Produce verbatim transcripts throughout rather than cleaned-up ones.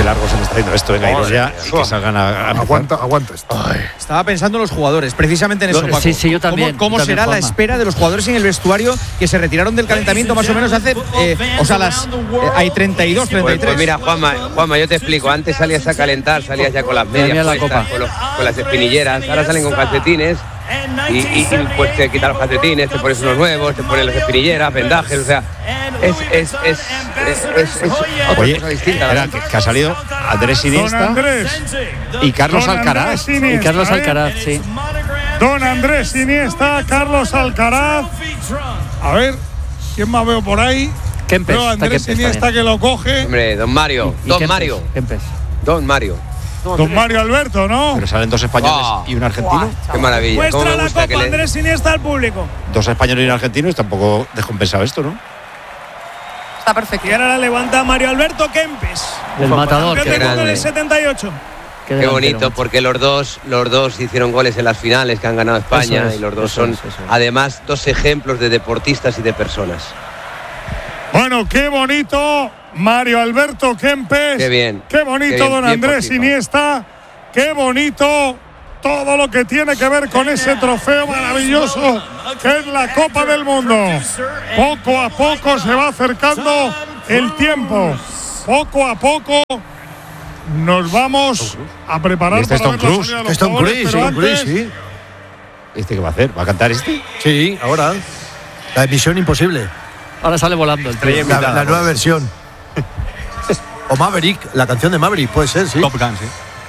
largo se me está haciendo esto. Venga, iros ya y que salgan a, a aguanta, aguanta esto. Ay. Estaba pensando en los jugadores, precisamente en eso, Lo, Paco. sí, sí, yo también. ¿Cómo, cómo también, será Juanma. la espera de los jugadores en el vestuario que se retiraron del calentamiento más o menos hace, eh, o sea, las eh, hay treinta y dos, treinta y Pues, tres? pues mira, Juanma, Juanma, yo te explico. Antes salías a calentar, salías ya con las medias Mira la puestas, copa. con, los- con las espinilleras. Ahora salen con calcetines y, y, y, pues te quitas los calcetines, te pones unos nuevos, te pones las espinilleras, vendajes, o sea, es es es es, es, es otra Oye, cosa distinta. espera, ¿verdad? que, que ha salido Andrés Don Iniesta Andrés. y Carlos Don Alcaraz. Andrés Y Iniesta, Carlos ¿eh? Alcaraz, sí. Don Andrés Iniesta, Carlos Alcaraz. A ver, ¿quién más veo por ahí? Kempes, Veo a está Andrés Kempes Iniesta también. que lo coge. Hombre, don Mario, Y don Kempes, Mario, Kempes. don Mario. Don Mario Alberto, ¿no? Pero salen dos españoles Ah. y un argentino. Qué maravilla. Cómo me gusta que le- Iniesta al público. Dos españoles y un argentino. Está un poco descompensado esto, ¿no? Está perfecto. Y ahora la levanta Mario Alberto Kempes. El matador. Campeón Qué del mundo en grande. el setenta y ocho. Qué Qué delantero, bonito, macho. porque los dos, los dos hicieron goles en las finales que han ganado España Eso es, y los dos eso son es, eso es. además dos ejemplos de deportistas y de personas. Bueno, qué bonito Mario Alberto Kempes. Qué bien. Qué bonito Qué bien, don bien Andrés por ti, Iniesta. Qué bonito todo lo que tiene que ver con ese trofeo maravilloso que es la Copa del Mundo. Poco a poco se va acercando el tiempo. Poco a poco nos vamos a preparar ¿Y este es para Tom ver la Cruise? salida de los Es Tom jugadores, Cruise, pero Tom Cruise, antes- sí. ¿Este qué va a hacer? ¿Va a cantar este? Sí, ahora. La emisión imposible. Ahora sale volando el tío. La, la nueva versión. O Maverick, la canción de Maverick, puede ser, sí. Top Gun, sí.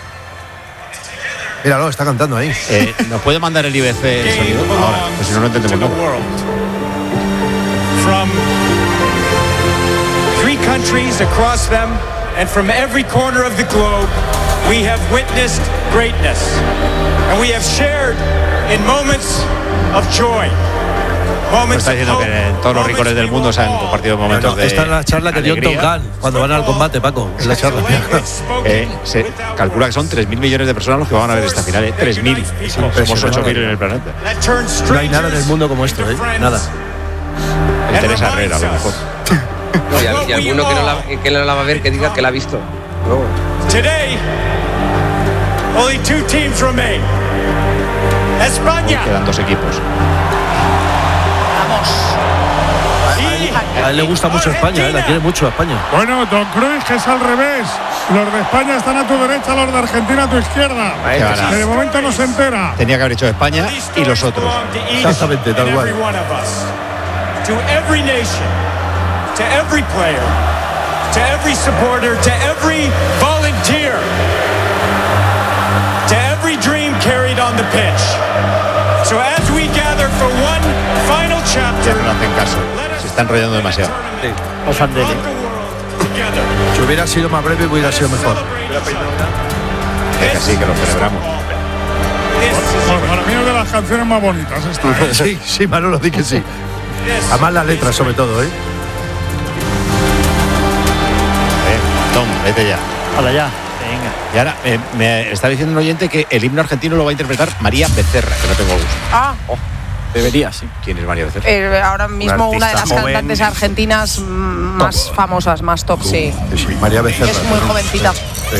Míralo, está cantando ahí. Eh, ¿Nos puede mandar el I B C el sonido? Ahora, pues si no, no entendemos nada. From three countries across them and from every corner of the globe, we have witnessed greatness. And we have shared in moments of joy. Nos Moments está of diciendo hope, que en todos los rincones del mundo se han compartido momentos de Esta es la charla que dio Tom alegría. Gunn cuando van al combate, Paco. Es la charla. Eh, se calcula que son tres mil millones de personas los que van a ver esta final. ¿eh? tres mil. Somos ocho mil en el planeta. that turned No hay nada en el strangers mundo como esto, ¿eh? Nada. El Teresa Herrera, a lo mejor. No, y, al- y alguno que no, la, que no la va a ver que diga que la ha visto. No. Today, only two teams remain. Hoy España quedan dos equipos. y A él le gusta mucho España, ¿eh? La quiere mucho España. Bueno, Don Cruz, que es al revés. Los de España están a tu derecha, los de Argentina a tu izquierda. Qué barato. Que de momento no se entera. Tenía que haber hecho España y los otros. Exactamente, tal cual. every one of us. To every nation, to every player, to every supporter, to every volunteer, to every dream carried on the pitch. So as we gather for one final Ya chapter, no le hacen caso. Se está enrollando demasiado. Os han de- of the world together. Si hubiera sido más breve, hubiera sido mejor. Es que así que lo celebramos. Bueno, para mí es de las canciones más bonitas esta. ¿eh? Sí, sí, Manolo, di que sí. Además las letras, sobre todo, ¿eh? Eh, Tom, vete ya. Para allá. Venga. Y ahora eh, me está diciendo un oyente que el himno argentino lo va a interpretar María Becerra, que no tengo gusto. Ah, Debería, sí. ¿Quién es María Becerra? eh, ahora mismo una de las joven. cantantes argentinas mm, más famosas, más top, sí. Sí, sí, María Becerra. Es muy jovencita.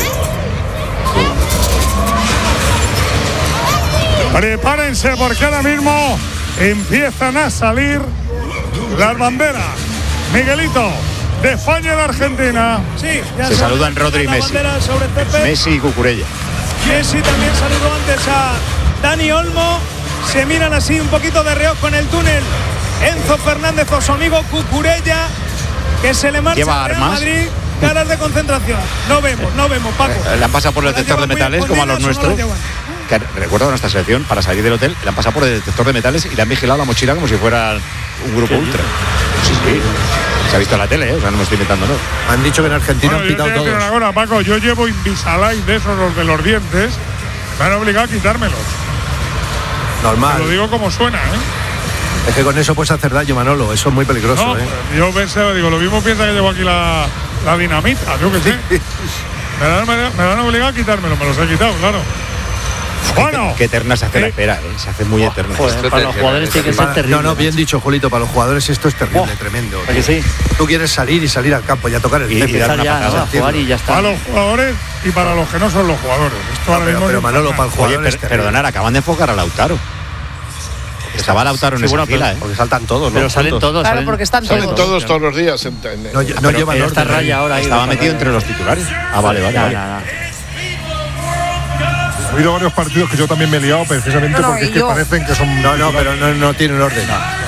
Prepárense porque ahora mismo empiezan a salir las banderas. Miguelito, de España y de Argentina. Sí, ya Se sobre- saludan Rodri y la Messi. bandera sobre el césped. Messi y Cucurella. Messi también saludó antes a Dani Olmo. Se miran así un poquito de reojo en el túnel. Enzo Fernández o su amigo Cucurella, que se le marcha ¿Lleva al Real armas? Madrid. Caras de concentración. No vemos, no vemos, Paco. Eh, Le han pasado por el ¿La detector de llevan muy metales, como a los escondidas o no nuestros. la llevan? Que recuerdo a nuestra selección, para salir del hotel, le han pasado por el detector de metales y le han vigilado la mochila como si fuera un grupo ultra. Sí, sí. Se ha visto en la tele, ¿eh? O sea, no me estoy inventando, ¿no? Han dicho que en Argentina Bueno, han yo te pitado voy a decir todos. una cosa, Paco. Yo llevo Invisalign de esos, los de los dientes. Me han obligado a quitármelos. Te Normal. lo digo como suena, ¿eh? Es que con eso puedes hacer daño, Manolo. Eso es muy peligroso, No, ¿eh? yo pensé, digo, lo mismo piensa que llevo aquí la, la dinamita, yo que sé. Me, dan, me, dan- me han obligado a quitármelo, me los he quitado, claro. Bueno, qué eterna se hace la espera, ¿eh? Se hace muy eterna. Joder, para los jugadores tiene que ser terrible. No, no, bien dicho, Julito, para los jugadores esto es terrible, tremendo. ¿A que sí? Tú quieres salir y salir al campo y a tocar el Y- y césped. dar una Ya, patada, a jugar y ya está. para los jugadores y para los que no son los jugadores. Esto ahora Pero, mismo pero es Manolo, para el Oye, jugador es per- terrible. perdonar, acaban de enfocar a Lautaro. Estaba Lautaro en Sí, esa bueno, fila, pero- ¿eh? Porque saltan todos, ¿no? Pero salen Juntos. todos. Claro, salen- porque están salen todos. Todos, todos los días. En, en- No, lle- no Pero llevan Pero está orden. Raya ahora ahí. Estaba de metido Raya. entre los titulares. Ah, vale, vale. Nada, vale. nada. Ha habido varios partidos que yo también me he liado precisamente No, no, porque y es que yo. parecen que son. No, no, pero no, no tienen orden.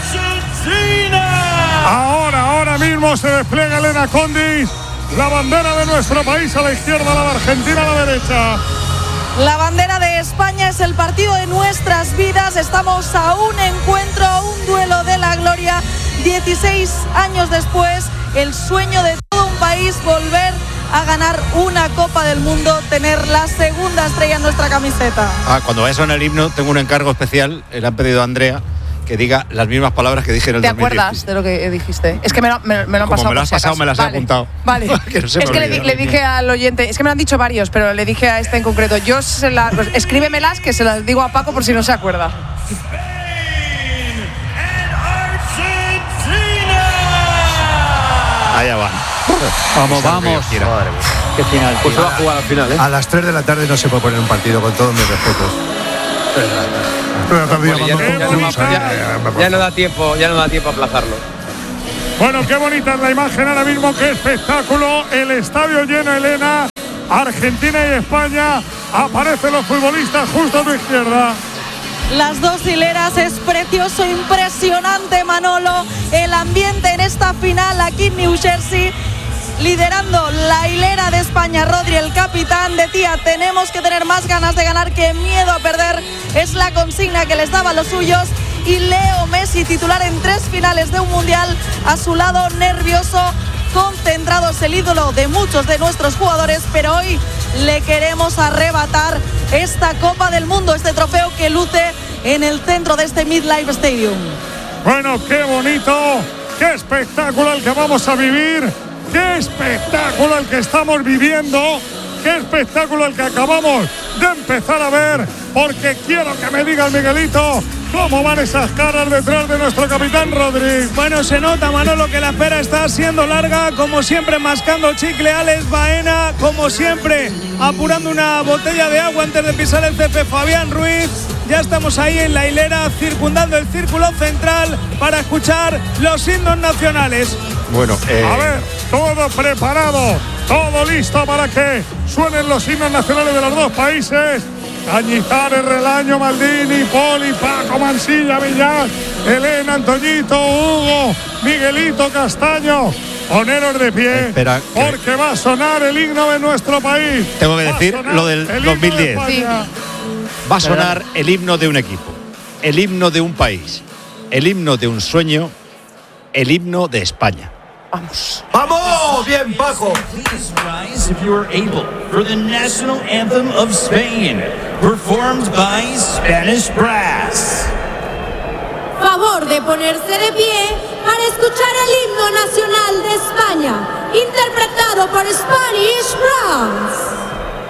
Ahora, ahora mismo se despliega Elena Condis. La bandera de nuestro país a la izquierda, la de Argentina a la derecha. La bandera de España es el partido de nuestras vidas. Estamos a un encuentro, a un duelo de la gloria. dieciséis años después, el sueño de todo un país, volver a ganar una Copa del Mundo, tener la segunda estrella en nuestra camiseta. Ah, cuando vaya a sonar el himno, tengo un encargo especial. Le han pedido a Andrea que diga las mismas palabras que dije en el ¿Te dos mil diez. acuerdas de lo que dijiste? Es que me lo, me, me lo han Como pasado. me lo por has si pasado, acaso. me las he Vale, apuntado. Vale. Que no se me es que le, di- olvide. le dije al oyente, es que me lo han dicho varios, pero le dije a este en concreto, yo se la, pues, escríbemelas que se las digo a Paco por si no se acuerda. Allá van. Vamos, vamos. Qué final. Pues tío. se va a jugar al final, ¿eh? A las tres de la tarde no se puede poner un partido, con todos mis respetos. Pero tardía Bueno, ya, mandando ya no, todos, ya- eh, ya no da tiempo, ya no da tiempo a aplazarlo. Bueno, qué bonita es la imagen ahora mismo, qué espectáculo. El estadio lleno, Elena. Argentina y España. Aparecen los futbolistas justo a tu izquierda. Las dos hileras, es precioso, impresionante, Manolo. El ambiente en esta final aquí en New Jersey. Liderando la hilera de España, Rodri, el capitán, decía, tenemos que tener más ganas de ganar que miedo a perder. Es la consigna que les daba a los suyos. Y Leo Messi, titular en tres finales de un mundial, a su lado nervioso, concentrado, es el ídolo de muchos de nuestros jugadores, pero hoy le queremos arrebatar esta Copa del Mundo, este trofeo que luce en el centro de este MetLife Stadium. Bueno, qué bonito, qué espectáculo el que vamos a vivir, qué espectáculo el que estamos viviendo, qué espectáculo el que acabamos de empezar a ver, porque quiero que me diga el Miguelito cómo van esas caras detrás de nuestro capitán Rodri. Bueno, se nota, Manolo, que la espera está siendo larga, como siempre mascando chicle Alex Baena, como siempre apurando una botella de agua antes de pisar el césped Fabián Ruiz. Ya estamos ahí en la hilera, circundando el círculo central para escuchar los himnos nacionales. Bueno, eh, A ver, todo preparado, todo listo para que suenen los himnos nacionales de los dos países. Cañizares, Relaño, Maldini, Poli, Paco, Mansilla, Villar, Elena, Antoñito, Hugo, Miguelito, Castaño. Poneros de pie, Espera, que- porque va a sonar el himno de nuestro país. Tengo que Va a decir sonar lo del el himno dos mil diez. de España. va a sonar el himno de un equipo, el himno de un país, el himno de un sueño, el himno de España. Vamos. ¡Vamos! ¡Bien, Paco! Please rise if you are able for the national anthem of Spain, performed by Spanish Brass. Favor de ponerse de pie para escuchar el himno nacional de España, interpretado por Spanish Brass.